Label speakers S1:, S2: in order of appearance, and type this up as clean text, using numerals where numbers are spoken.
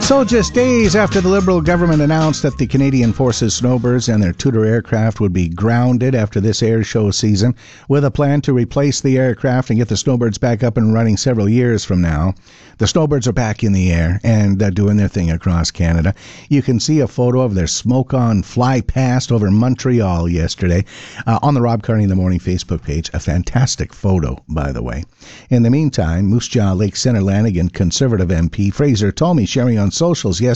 S1: So just days after the Liberal government announced that the Canadian Forces Snowbirds and their Tudor aircraft would be grounded after this air show season, with a plan to replace the aircraft and get the Snowbirds back up and running several years from now, the Snowbirds are back in the air and doing their thing across Canada. You can see a photo of their smoke-on fly past over Montreal yesterday on the Rob Carney in the Morning Facebook page. A fantastic photo, by the way. In the meantime, Moose Jaw Lake Centre Lanigan Conservative MP Fraser Tolmie sharing on socials